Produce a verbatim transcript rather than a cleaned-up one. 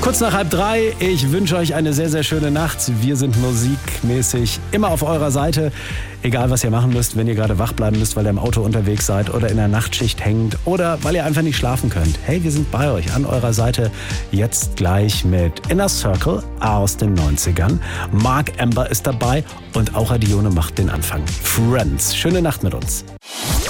Kurz nach halb drei, ich wünsche euch eine sehr, sehr schöne Nacht. Wir sind musikmäßig immer auf eurer Seite. Egal, was ihr machen müsst, wenn ihr gerade wach bleiben müsst, weil ihr im Auto unterwegs seid oder in der Nachtschicht hängt oder weil ihr einfach nicht schlafen könnt. Hey, wir sind bei euch, an eurer Seite. Jetzt gleich mit Inner Circle aus den neunzigern. Mark Amber ist dabei und auch Adione macht den Anfang. Friends, schöne Nacht mit uns.